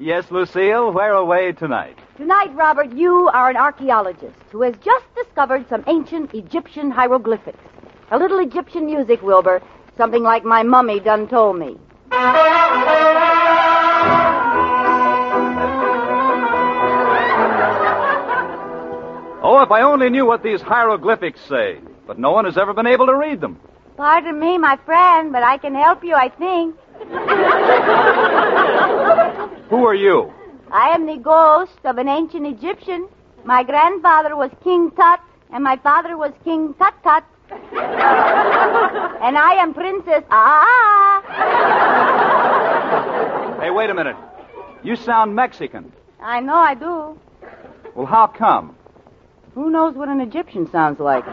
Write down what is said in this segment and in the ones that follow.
Yes, Lucille, where away tonight? Tonight, Robert, you are an archaeologist who has just discovered some ancient Egyptian hieroglyphics. A little Egyptian music, Wilbur. Something like my mummy done told me. Oh, if I only knew what these hieroglyphics say. But no one has ever been able to read them. Pardon me, my friend, but I can help you, I think. Who are you? I am the ghost of an ancient Egyptian. My grandfather was King Tut, and my father was King Tut-Tut. And I am Princess Hey, wait a minute. You sound Mexican. I know I do. Well, how come? Who knows what an Egyptian sounds like?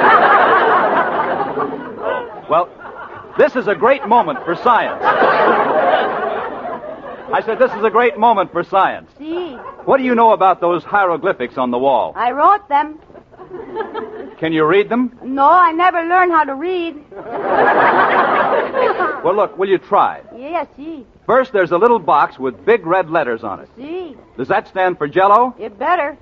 Well, this is a great moment for science. I said this is a great moment for science. See, What do you know about those hieroglyphics on the wall? I wrote them. Can you read them? No, I never learned how to read. Well, look, will you try? Yeah, see. First, there's a little box with big red letters on it. See. Does that stand for Jell-O? It better.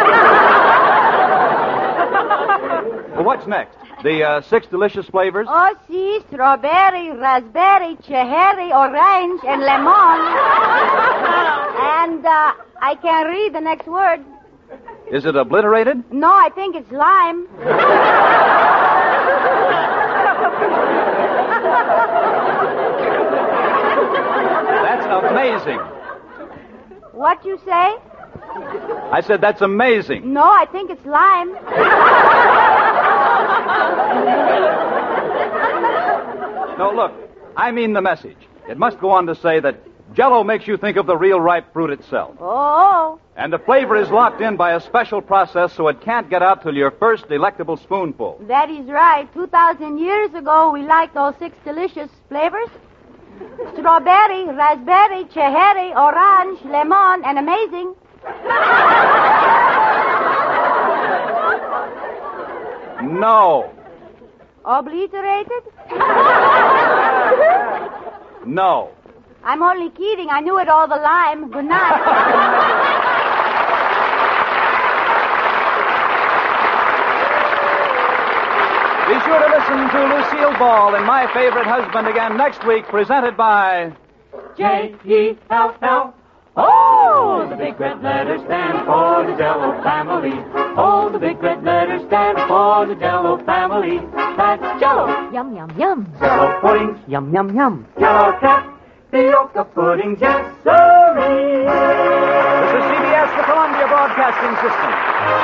Well, what's next? The 6 delicious flavors? Oh, see, strawberry, raspberry, cherry, orange, and lemon. And I can't read the next word. Is it obliterated? No, I think it's lime. That's amazing. What you say? I said that's amazing. No, I think it's lime. No, look, I mean the message. It must go on to say that Jell-O makes you think of the real ripe fruit itself. Oh. And the flavor is locked in by a special process so it can't get out till your first delectable spoonful. That is right. 2,000 years ago, we liked those 6 delicious flavors. Strawberry, raspberry, cherry, orange, lemon, and amazing. No. Obliterated? No. I'm only kidding. I knew it all the lime. Good night. Be sure to listen to Lucille Ball and My Favorite Husband again next week, presented by J-E-L-L. Oh, the big red letters stand for the Jell-O family. Oh, the big red letters stand for the Jell-O family. That's Jell-O. Yum, yum, yum. Jell-O puddings. Yum, yum, yum. Jell-O tapioca puddings. Yes, sirree. This is CBS, the Columbia Broadcasting System.